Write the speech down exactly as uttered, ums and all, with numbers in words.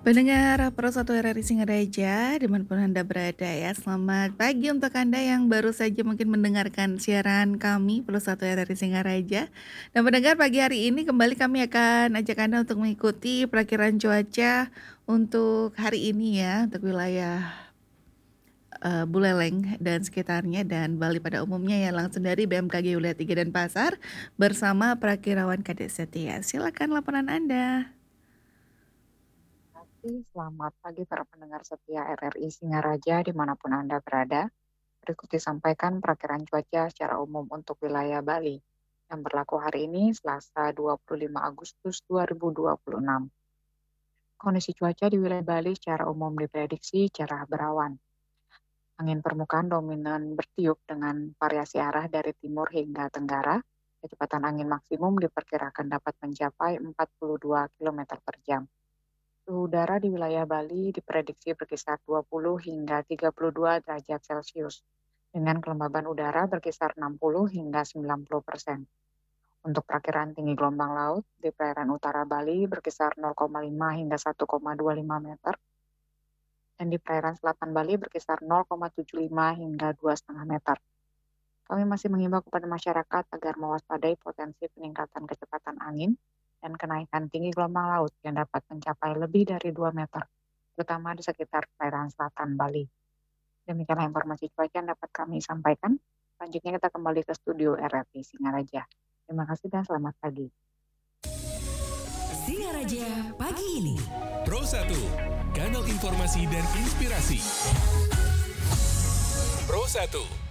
Pendengar Pro satu R R I Singaraja, dimanapun Anda berada ya, selamat pagi untuk Anda yang baru saja mungkin mendengarkan siaran kami Pro satu R R I Singaraja. Dan pendengar pagi hari ini kembali kami akan ajak Anda untuk mengikuti perakiran cuaca untuk hari ini ya, untuk wilayah uh, Buleleng dan sekitarnya dan Bali pada umumnya ya langsung dari B M K G Wilayah tiga Denpasar bersama Prakirawan Kadek Setia. Silakan laporan Anda. Selamat pagi para pendengar setia R R I Singaraja dimanapun Anda berada. Berikut disampaikan perakiraan cuaca secara umum untuk wilayah Bali yang berlaku hari ini Selasa dua puluh lima Agustus dua ribu dua puluh enam. Kondisi cuaca di wilayah Bali secara umum diprediksi cerah berawan. Angin permukaan dominan bertiup dengan variasi arah dari timur hingga tenggara. Kecepatan angin maksimum diperkirakan dapat mencapai empat puluh dua kilometer per jam. Suhu udara di wilayah Bali diprediksi berkisar dua puluh hingga tiga puluh dua derajat Celcius, dengan kelembaban udara berkisar enam puluh hingga sembilan puluh persen. Untuk perkiraan tinggi gelombang laut, di perairan utara Bali berkisar nol koma lima hingga satu koma dua lima meter, dan di perairan selatan Bali berkisar nol koma tujuh lima hingga dua koma lima meter. Kami masih mengimbau kepada masyarakat agar mewaspadai potensi peningkatan kecepatan angin dan kenaikan tinggi gelombang laut yang dapat mencapai lebih dari dua meter, terutama di sekitar perairan selatan Bali. Demikianlah informasi cuaca yang dapat kami sampaikan. Selanjutnya kita kembali ke studio R R I Singaraja. Terima kasih dan selamat pagi. Singaraja pagi ini. Pro satu, kanal informasi dan inspirasi. Pro satu.